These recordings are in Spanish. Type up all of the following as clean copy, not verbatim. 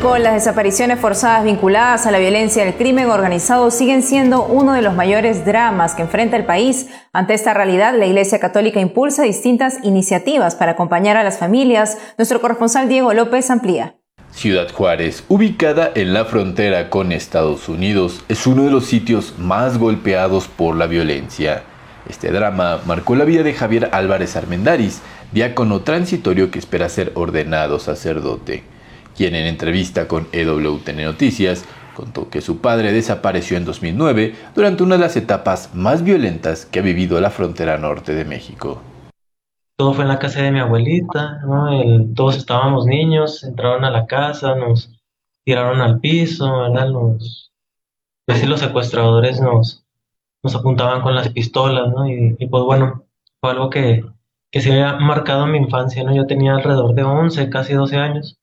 México, las desapariciones forzadas vinculadas a la violencia y el crimen organizado siguen siendo uno de los mayores dramas que enfrenta el país. Ante esta realidad, la Iglesia Católica impulsa distintas iniciativas para acompañar a las familias. Nuestro corresponsal Diego López amplía. Ciudad Juárez, ubicada en la frontera con Estados Unidos, es uno de los sitios más golpeados por la violencia. Este drama marcó la vida de Javier Álvarez Armendáriz, diácono transitorio que espera ser ordenado sacerdote, quien en entrevista con EWTN Noticias contó que su padre desapareció en 2009 durante una de las etapas más violentas que ha vivido la frontera norte de México. Todo fue en la casa de mi abuelita, ¿no? Todos estábamos niños, entraron a la casa, nos tiraron al piso, ¿verdad? Los secuestradores nos apuntaban con las pistolas, ¿no? Y pues bueno, fue algo que se había marcado en mi infancia, ¿no? Yo tenía alrededor de 11, casi 12 años.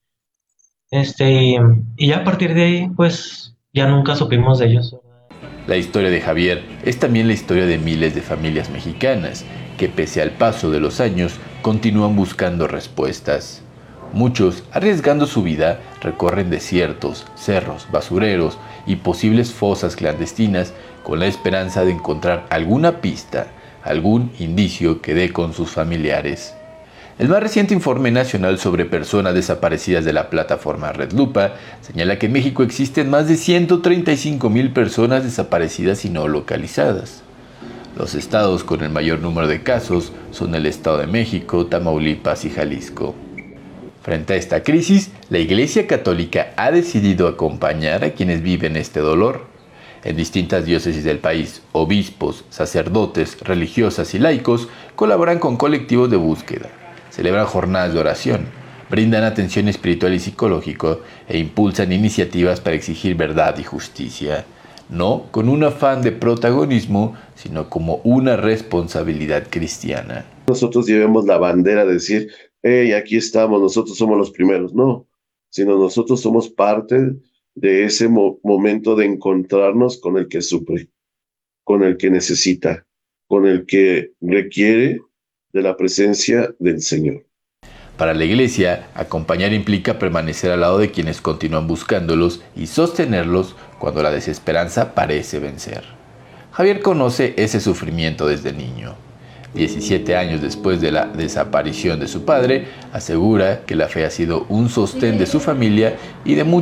Y ya a partir de ahí, pues ya nunca supimos de ellos. La historia de Javier es también la historia de miles de familias mexicanas que, pese al paso de los años, continúan buscando respuestas. Muchos, arriesgando su vida, recorren desiertos, cerros, basureros y posibles fosas clandestinas con la esperanza de encontrar alguna pista, algún indicio que dé con sus familiares. El más reciente informe nacional sobre personas desaparecidas de la plataforma Red Lupa señala que en México existen más de 135,000 personas desaparecidas y no localizadas. Los estados con el mayor número de casos son el Estado de México, Tamaulipas y Jalisco. Frente a esta crisis, la Iglesia Católica ha decidido acompañar a quienes viven este dolor. En distintas diócesis del país, obispos, sacerdotes, religiosas y laicos colaboran con colectivos de búsqueda, celebran jornadas de oración, brindan atención espiritual y psicológica e impulsan iniciativas para exigir verdad y justicia, no con un afán de protagonismo, sino como una responsabilidad cristiana. Nosotros llevemos la bandera de decir, hey, aquí estamos, nosotros somos los primeros, no, sino nosotros somos parte de ese momento de encontrarnos con el que sufre, con el que necesita, con el que requiere de la presencia del Señor. Para la Iglesia, acompañar implica permanecer al lado de quienes continúan buscándolos y sostenerlos cuando la desesperanza parece vencer. Javier conoce ese sufrimiento desde niño. 17 años después de la desaparición de su padre, asegura que la fe ha sido un sostén de su familia y de muchos